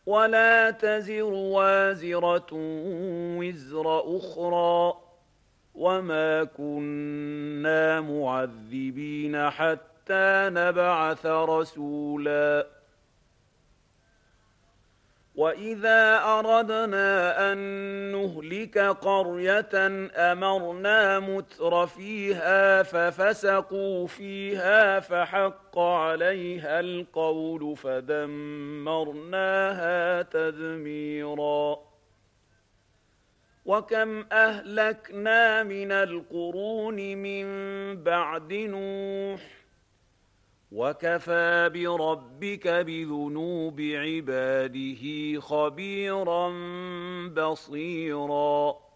ولا تزر وازرة وزر أخرى وما كنا معذبين حتى نبعث رسولا وإذا أردنا أن نهلك قرية أمرنا متر فيها ففسقوا فيها فحق عليها القول فدمرناها تدميرا وكم أهلكنا من القرون من بعد نوح وكفى بربك بذنوب عباده خبيرا بصيرا